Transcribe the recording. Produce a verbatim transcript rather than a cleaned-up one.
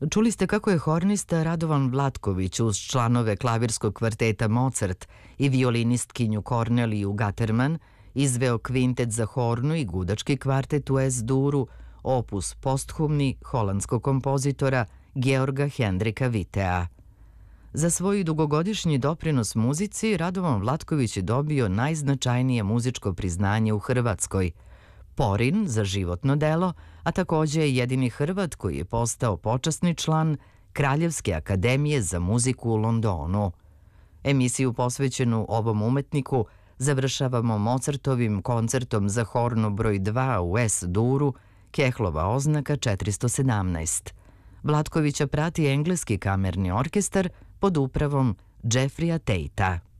Čuli ste kako je hornista Radovan Vlatković uz članove klavirskog kvarteta Mozart i violinistkinju Korneliju Gaterman izveo kvintet za hornu i gudački kvartet u Es-duru, opus posthumni holandskog kompozitora Georga Hendrika Vitea. Za svoj dugogodišnji doprinos muzici Radovan Vlatković je dobio najznačajnije muzičko priznanje u Hrvatskoj, Porin za životno delo, a takođe je jedini Hrvat koji je postao počasni član Kraljevske akademije za muziku u Londonu. Emisiju posvećenu ovom umetniku završavamo Mozartovim koncertom za hornu broj dva u Es-duru, Kehlova oznaka četiristo sedamnaest. Vlatkovića prati engleski kamerni orkestar pod upravom Jeffreya Tatea.